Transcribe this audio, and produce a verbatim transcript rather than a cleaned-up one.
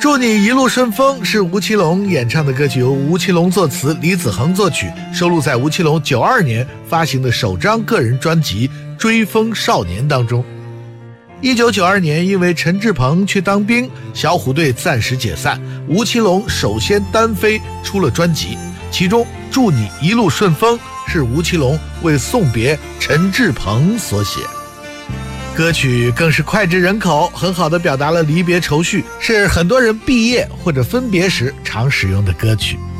祝你一路顺风是吴奇隆演唱的歌曲，由吴奇隆作词，李子恒作曲，收录在吴奇隆九二年发行的首张个人专辑《追风少年》当中。一九九二年，因为陈志朋去当兵，小虎队暂时解散，吴奇隆首先单飞出了专辑，其中《祝你一路顺风》是吴奇隆为送别陈志朋所写。歌曲更是脍炙人口，很好地表达了离别愁绪，是很多人毕业或者分别时常使用的歌曲。